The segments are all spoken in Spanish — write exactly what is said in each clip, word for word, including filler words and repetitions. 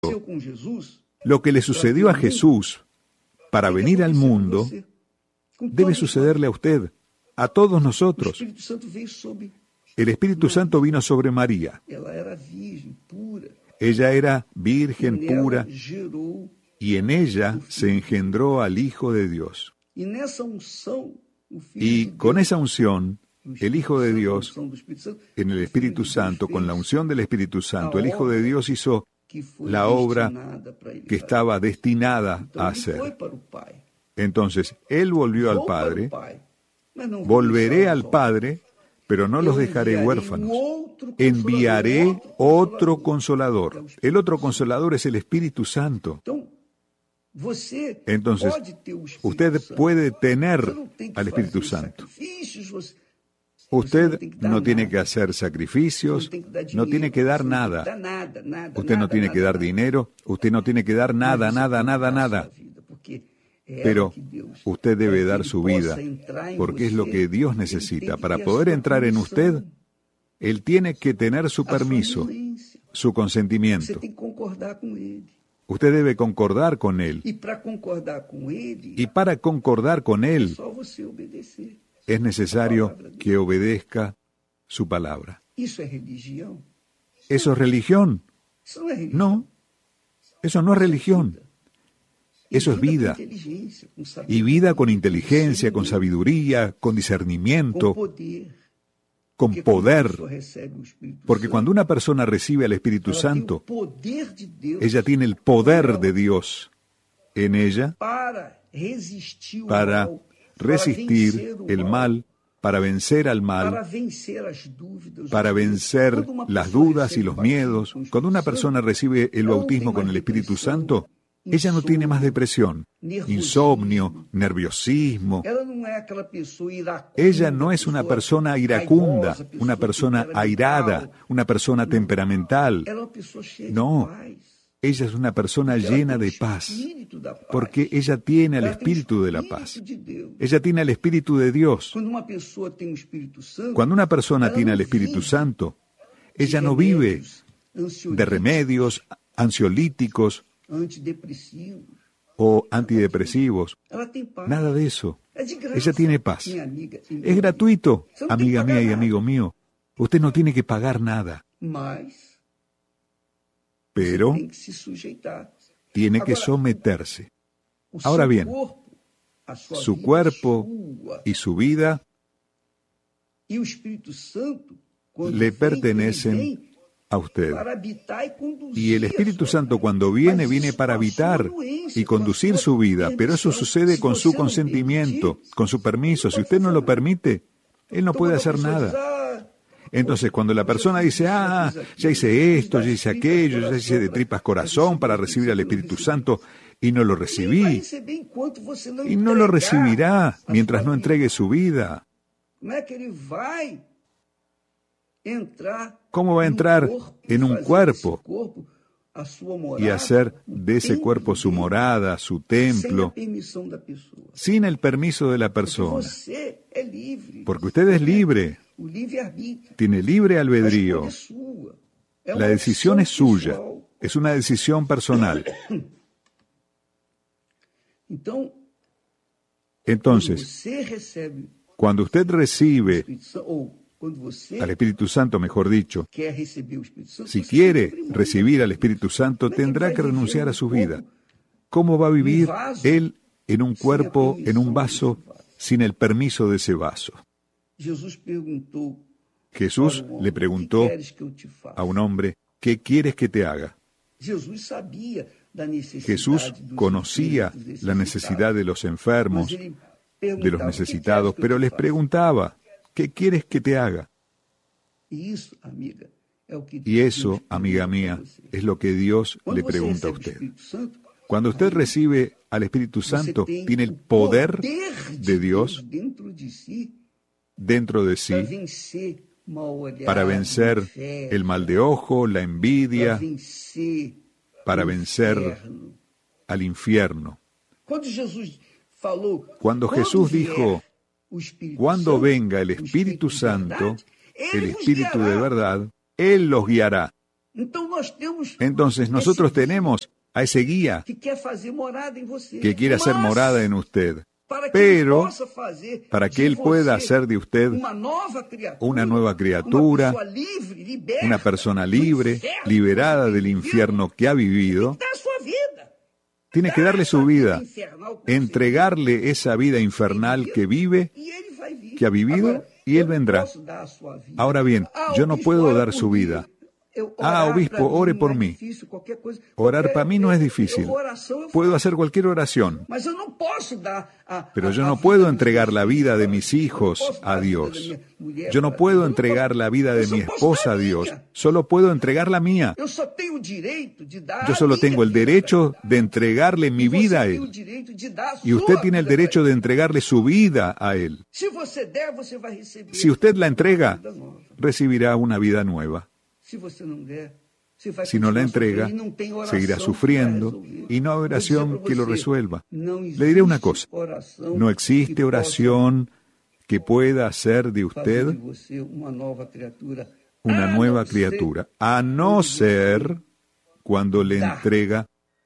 Lo que le sucedió a Jesús para venir al mundo debe sucederle a usted, a todos nosotros. El Espíritu Santo vino sobre María. Ella era virgen pura y en ella se engendró al Hijo de Dios. Y con esa unción, el Hijo de Dios, en el Espíritu Santo, con la unción del Espíritu Santo, el Hijo de Dios hizo la obra que estaba destinada a hacer. Entonces, Él volvió al Padre, volveré al Padre, pero no los dejaré huérfanos. Enviaré otro Consolador. El otro Consolador es el Espíritu Santo. Entonces, usted puede tener al Espíritu Santo. Usted no tiene que hacer sacrificios, no tiene que dar nada. Usted no tiene que dar dinero, usted no tiene que dar nada, nada, nada, nada. Pero usted debe dar su vida, porque es lo que Dios necesita. Para poder entrar en usted, Él tiene que tener su permiso, su consentimiento. Usted debe concordar con Él. Y para concordar con Él, es necesario que obedezca su palabra. ¿Eso es religión? No, eso no es religión. Eso es vida. Y vida con inteligencia, con sabiduría, con discernimiento, con poder. Porque cuando una persona recibe al Espíritu Santo, ella tiene el poder de Dios en ella para resistir el mal, para vencer al mal, para vencer las dudas y los miedos. Cuando una persona recibe el bautismo con el Espíritu Santo, ella no tiene más depresión, insomnio, nerviosismo. Ella no es una persona iracunda, una persona airada, una persona temperamental. No, ella es una persona llena de paz, porque ella tiene el espíritu de la paz. Ella tiene el Espíritu de Dios. Cuando una persona tiene el Espíritu Santo, ella no vive de remedios ansiolíticos o antidepresivos. Nada de eso. Ella tiene paz. Es gratuito, amiga mía y amigo mío. Usted no tiene que pagar nada. Pero tiene que someterse. Ahora bien, su cuerpo y su vida le pertenecen a usted. Y el Espíritu Santo cuando viene, viene para habitar y conducir su vida, pero eso sucede con su consentimiento, con su permiso. Si usted no lo permite, Él no puede hacer nada. Entonces, cuando la persona dice, ah, ya hice esto, ya hice aquello, ya hice de tripas corazón para recibir al Espíritu Santo, y no lo recibí, y no lo recibirá mientras no entregue su vida. ¿Cómo va a entrar en un cuerpo y hacer de ese cuerpo su morada, su templo, sin el permiso de la persona? Porque usted es libre, tiene libre albedrío. La decisión es suya, es una decisión personal. Entonces, cuando usted recibe al Espíritu Santo, mejor dicho, si quiere recibir al Espíritu Santo, tendrá que renunciar a su vida. ¿Cómo va a vivir él en un cuerpo, en un vaso, sin el permiso de ese vaso? Jesús le preguntó a un hombre, ¿qué quieres que te haga? Jesús conocía la necesidad de los enfermos, de los necesitados, pero les preguntaba, ¿qué quieres que te haga? Y eso, amiga mía, es lo que Dios le pregunta a usted. Cuando usted recibe al Espíritu Santo, tiene el poder de Dios dentro de sí para vencer el mal de ojo, la envidia, para vencer al infierno. Cuando Jesús dijo, cuando venga el Espíritu Santo, el Espíritu de verdad, Él los guiará. Entonces nosotros tenemos a ese guía que quiere hacer morada en usted. Pero para que Él pueda hacer de usted una nueva criatura, una persona libre, liberada del infierno que ha vivido, tiene que darle su vida, entregarle esa vida infernal que vive, que ha vivido, y Él vendrá. Ahora bien, yo no puedo dar su vida. Ah, obispo, ore por mí. Orar para mí no es difícil. Puedo hacer cualquier oración. Pero yo no puedo entregar la vida de mis hijos a Dios. Yo no puedo entregar la vida de mi esposa a Dios. Solo puedo entregar la mía. Yo solo tengo el derecho de entregarle mi vida a Él. Y usted tiene el derecho de entregarle su vida a Él. Si usted la entrega, recibirá una vida nueva. Si no la entrega, seguirá sufriendo y no hay oración que lo resuelva. Le diré una cosa, no existe oración que pueda hacer de usted una nueva criatura, a no ser cuando le entrega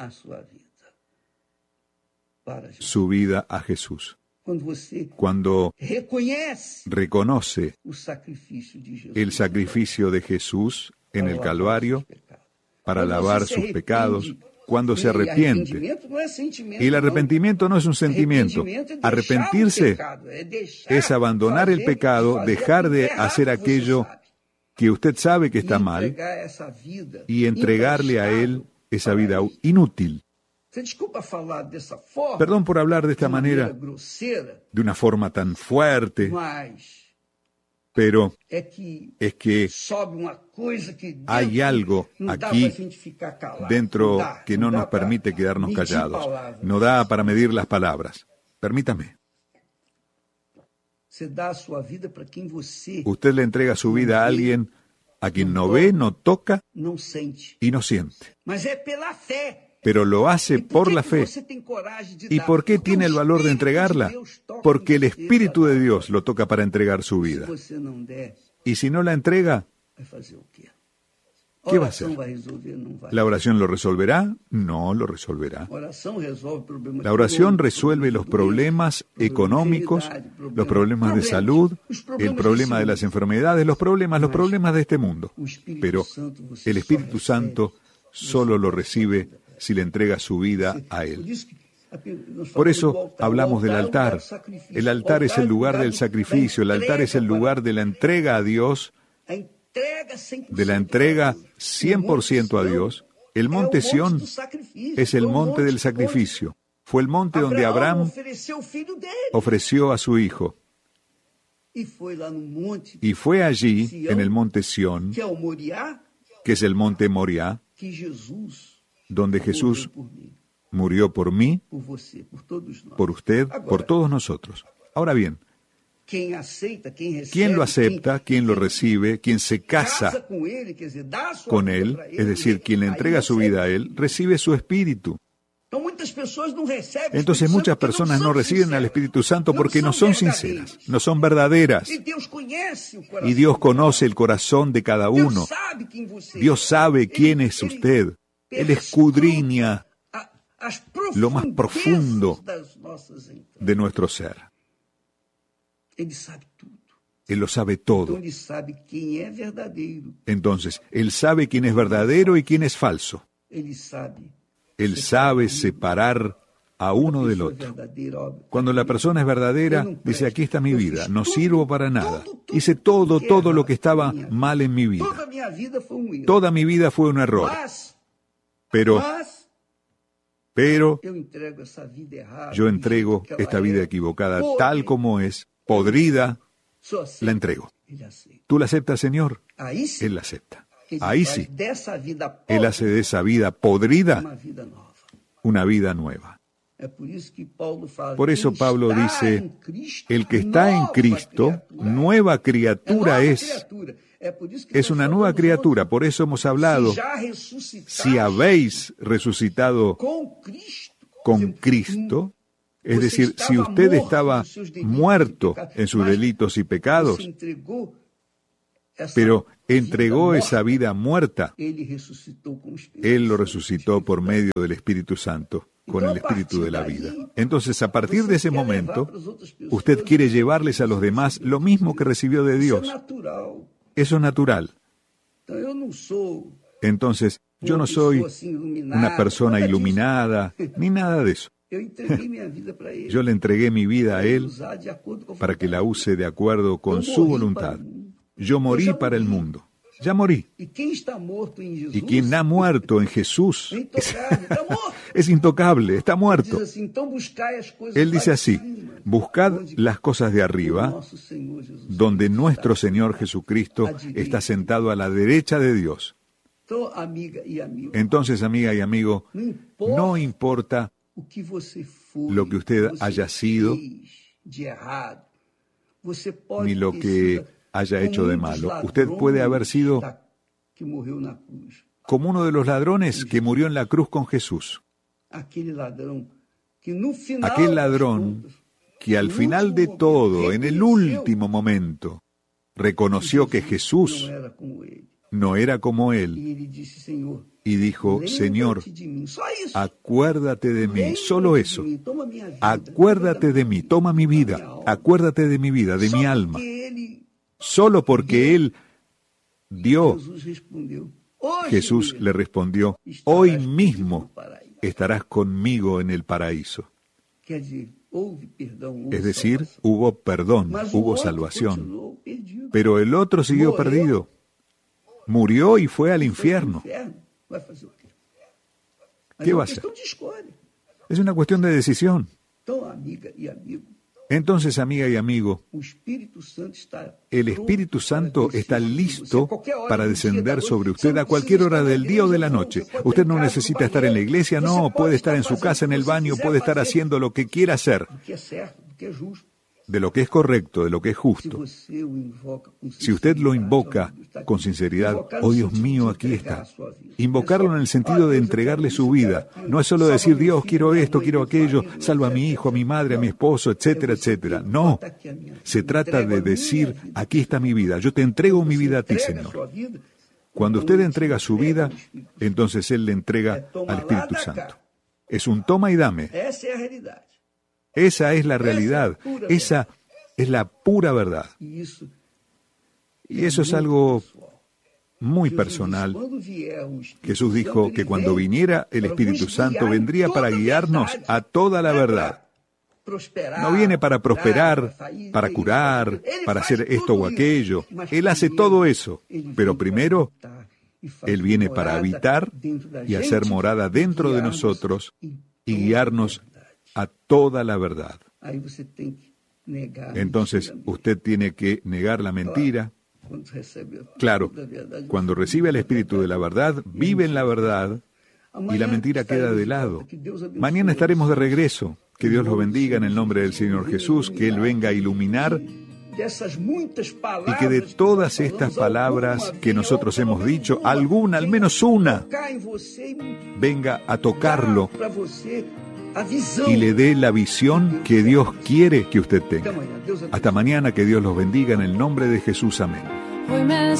su vida a Jesús. Cuando reconoce el sacrificio de Jesús en el Calvario para lavar sus pecados, cuando se arrepiente. Y el arrepentimiento no es un sentimiento. Arrepentirse es abandonar el pecado, dejar de hacer aquello que usted sabe que está mal y entregarle a Él esa vida inútil. Perdón por hablar de esta manera, de una forma tan fuerte, pero es que hay algo aquí dentro que no nos permite quedarnos callados. No da para medir las palabras. Permítame. Usted le entrega su vida a alguien a quien no ve, no toca y no siente. Pero lo hace por la fe. ¿Y por qué tiene el valor de entregarla? Porque el Espíritu de Dios lo toca para entregar su vida. Y si no la entrega, ¿qué va a hacer? ¿La oración lo resolverá? No lo resolverá. La oración resuelve los problemas económicos, los problemas de salud, el problema de las enfermedades, los problemas, los problemas de este mundo. Pero el Espíritu Santo solo lo recibe si le entrega su vida a Él. Por eso hablamos del altar. El altar es el lugar del sacrificio, el altar es el lugar de la entrega a Dios, de la entrega cien por ciento a Dios. El monte Sión es el monte del sacrificio. Fue el monte donde Abraham ofreció a su hijo. Y fue allí, en el monte Sión, que es el monte Moriah, donde Jesús murió por mí, por usted, por todos nosotros. Ahora bien, ¿quién lo acepta, quién lo recibe, quién se casa con Él, es decir, quien le entrega su vida a Él, recibe su Espíritu? Entonces muchas personas no reciben al Espíritu Santo porque no son sinceras, no son verdaderas. Y Dios conoce el corazón de cada uno. Dios sabe quién es usted. Él escudriña lo más profundo de nuestro ser. Él lo sabe todo. Entonces, Él sabe quién es verdadero y quién es falso. Él sabe separar a uno del otro. Cuando la persona es verdadera, dice, aquí está mi vida, no sirvo para nada. Hice todo, todo lo que estaba mal en mi vida. Toda mi vida fue un error. Pero, pero, yo entrego esta vida equivocada tal como es, podrida, la entrego. ¿Tú la aceptas, Señor? Él la acepta. Ahí sí. Él hace de esa vida podrida una vida nueva. Por eso Pablo dice, el que está en Cristo, nueva criatura es. Es una nueva criatura, por eso hemos hablado, si habéis resucitado con Cristo, es decir, si usted estaba muerto en sus delitos y pecados, pero entregó esa vida muerta. Él lo resucitó por medio del Espíritu Santo, con el Espíritu de la vida. Entonces, a partir de ese momento, usted quiere llevarles a los demás lo mismo que recibió de Dios. Eso es natural. Entonces, yo no soy una persona iluminada, ni nada de eso. Yo le entregué mi vida a Él para que la use de acuerdo con su voluntad. Yo morí para el mundo. Ya morí. Y quien ha muerto en Jesús es, es intocable, está muerto. Él dice así: buscad las cosas de arriba, donde nuestro Señor Jesucristo está sentado a la derecha de Dios. Entonces, amiga y amigo, no importa lo que usted haya sido, ni lo que haya hecho de malo. Usted puede haber sido como uno de los ladrones que murió en la cruz con Jesús. Aquel ladrón que al final de todo, en el último momento, reconoció que Jesús no era como él y dijo: Señor, acuérdate de mí, solo eso, acuérdate de mí, toma mi vida, acuérdate de mi vida, de mi alma. Solo porque Él dio, Jesús le respondió: hoy mismo estarás conmigo en el paraíso. Es decir, hubo perdón, hubo salvación. Pero el otro siguió perdido. Murió y fue al infierno. ¿Qué va a hacer? Es una cuestión de decisión. Entonces, amiga y amigo, el Espíritu Santo está listo para descender sobre usted a cualquier hora del día o de la noche. Usted no necesita estar en la iglesia, no, puede estar en su casa, en el baño, puede estar haciendo lo que quiera hacer, de lo que es correcto, de lo que es justo. Si usted lo invoca con sinceridad: oh Dios mío, aquí está. Invocarlo en el sentido de entregarle su vida. No es solo decir: Dios, quiero esto, quiero aquello, salva a mi hijo, a mi madre, a mi esposo, etcétera, etcétera. No. Se trata de decir: aquí está mi vida, yo te entrego mi vida a ti, Señor. Cuando usted entrega su vida, entonces Él le entrega al Espíritu Santo. Es un toma y dame. Esa es la realidad, esa es la pura verdad. Y eso es algo muy personal. Jesús dijo que cuando viniera el Espíritu Santo vendría para guiarnos a toda la verdad. No viene para prosperar, para curar, para hacer esto o aquello. Él hace todo eso, pero primero Él viene para habitar y hacer morada dentro de nosotros y guiarnos a toda la verdad. Entonces, usted tiene que negar la mentira. Claro, cuando recibe el Espíritu de la verdad, vive en la verdad y la mentira queda de lado. Mañana estaremos de regreso. Que Dios los bendiga en el nombre del Señor Jesús, que Él venga a iluminar y que de todas estas palabras que nosotros hemos dicho, alguna, al menos una, venga a tocarlo y le dé la visión que Dios quiere que usted tenga. Hasta mañana, que Dios los bendiga en el nombre de Jesús. Amén.